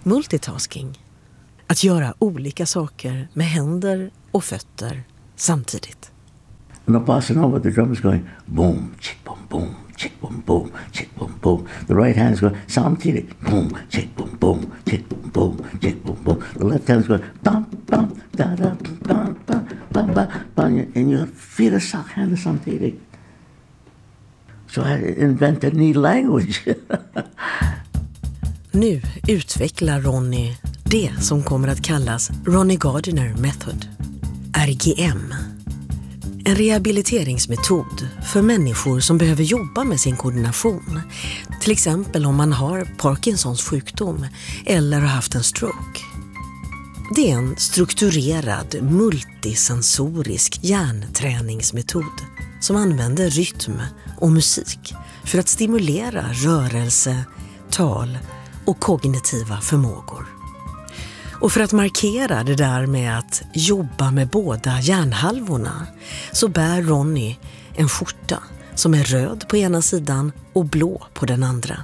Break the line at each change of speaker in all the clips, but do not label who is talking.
multitasking. Att göra olika saker med händer och fötter samtidigt.
And the bossa nova, the drummer's going boom, chick, boom, boom, chick, boom, boom, chick, boom, boom. The right hand's going samtidigt boom, chick, boom, boom, chick, boom, boom, chick, boom, boom. The left hand's going bum, bum, da, da, bum, bum, bum, bum, bum. And your feet are samtidigt samtidigt. So I invented a new language.
Nu utvecklar Ronny det som kommer att kallas Ronny Gardiner Method, RGM. En rehabiliteringsmetod för människor som behöver jobba med sin koordination. Till exempel om man har Parkinsons sjukdom eller har haft en stroke. Det är en strukturerad, multisensorisk hjärnträningsmetod som använder rytm och musik för att stimulera rörelse, tal och kognitiva förmågor. Och för att markera det där med att jobba med båda hjärnhalvorna så bär Ronny en skjorta som är röd på ena sidan och blå på den andra.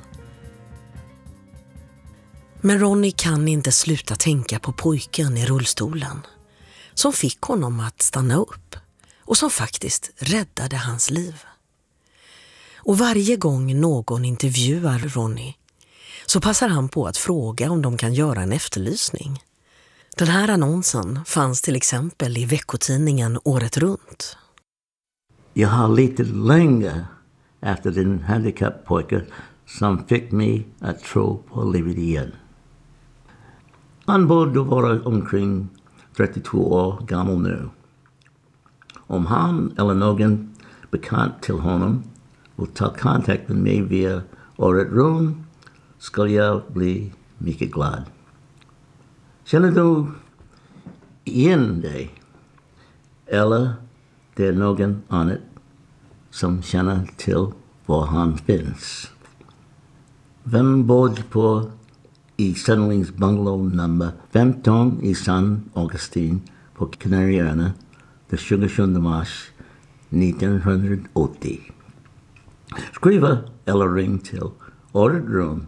Men Ronny kan inte sluta tänka på pojken i rullstolen som fick honom att stanna upp och som faktiskt räddade hans liv. Och varje gång någon intervjuar Ronny så passar han på att fråga om de kan göra en efterlysning. Den här annonsen fanns till exempel i veckotidningen Året runt.
Jag har lite länge efter den handikappojke som fick mig att tro på livet igen. Han borde vara omkring 32 år gammal nu. Om han eller någon bekant till honom vill ta kontakt med mig via Året runt ska jag bli mycket glad. Känner du igen dig? Eller det är någon annan som känner till var han finns? Vem bor på i Sennelings bungalow nummer 15 i San Augustin på Kanarieöarna den 27 mars 1980? Skriva eller ring till Året runt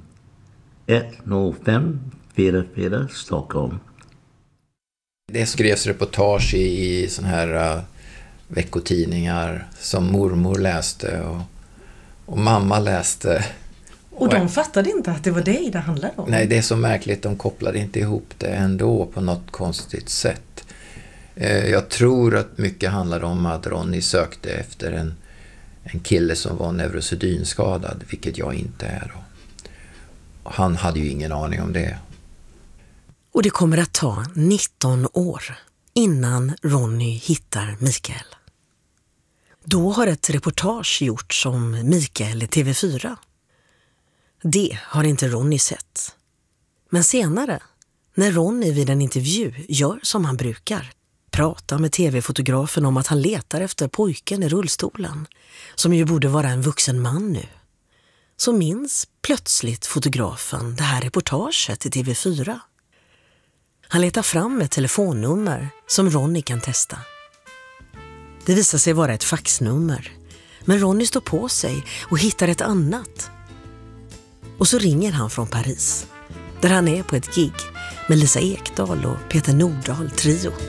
10544 Stockholm.
Det skrevs reportage i sån här veckotidningar som mormor läste och mamma läste.
Och de fattade inte att det var det handlade om?
Nej, det är så märkligt. De kopplade inte ihop det ändå på något konstigt sätt. Jag tror att mycket handlade om att Ronny sökte efter en kille som var neurosedynskadad, vilket jag inte är då. Han hade ju ingen aning om det.
Och det kommer att ta 19 år innan Ronny hittar Mikael. Då har ett reportage gjorts om Mikael i TV4. Det har inte Ronny sett. Men senare, när Ronny vid en intervju gör som han brukar, pratar med tv-fotografen om att han letar efter pojken i rullstolen, som ju borde vara en vuxen man nu, så minns plötsligt fotografen det här reportaget i TV4. Han letar fram ett telefonnummer som Ronny kan testa. Det visar sig vara ett faxnummer, men Ronny står på sig och hittar ett annat. Och så ringer han från Paris, där han är på ett gig med Lisa Ekdahl och Peter Nordahl trio.